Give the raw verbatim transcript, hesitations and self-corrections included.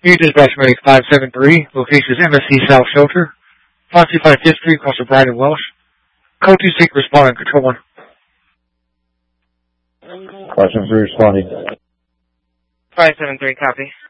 You dispatch Medic five seven three, location is M S C South Shelter, five two five fifth Street, across from Brighton Welsh. Code two six responding, control one. Question three responding. five seven three, copy.